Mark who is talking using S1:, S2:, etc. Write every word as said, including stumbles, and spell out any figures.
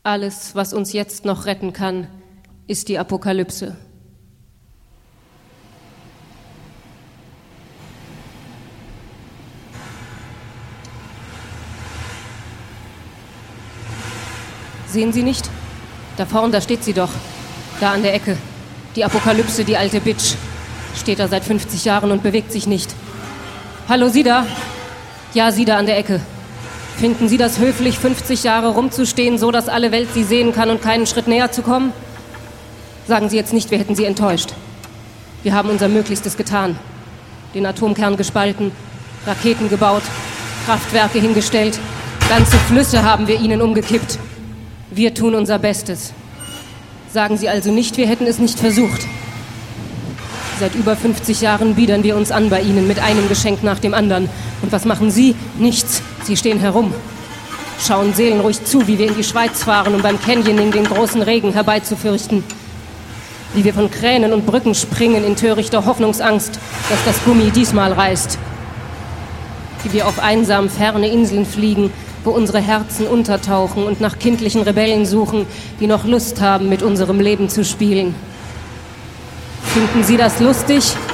S1: Alles, was uns jetzt noch retten kann, ist die Apokalypse. Sehen Sie nicht? Da vorn, da steht sie doch. Da an der Ecke. Die Apokalypse, die alte Bitch. Steht da seit fünfzig Jahren und bewegt sich nicht. Hallo, Sie da? Ja, Sie da an der Ecke. Finden Sie das höflich, fünfzig Jahre rumzustehen, so dass alle Welt Sie sehen kann und keinen Schritt näher zu kommen? Sagen Sie jetzt nicht, wir hätten Sie enttäuscht. Wir haben unser Möglichstes getan. Den Atomkern gespalten, Raketen gebaut, Kraftwerke hingestellt. Ganze Flüsse haben wir Ihnen umgekippt. Wir tun unser Bestes. Sagen Sie also nicht, wir hätten es nicht versucht. Seit über fünfzig Jahren biedern wir uns an bei Ihnen mit einem Geschenk nach dem anderen. Und was machen Sie? Nichts. Sie stehen herum. Schauen seelenruhig zu, wie wir in die Schweiz fahren, um beim Canyoning den großen Regen herbeizufürchten. Wie wir von Kränen und Brücken springen in törichter Hoffnungsangst, dass das Gummi diesmal reißt. Wie wir auf einsam ferne Inseln fliegen, wo unsere Herzen untertauchen und nach kindlichen Rebellen suchen, die noch Lust haben, mit unserem Leben zu spielen. Finden Sie das lustig?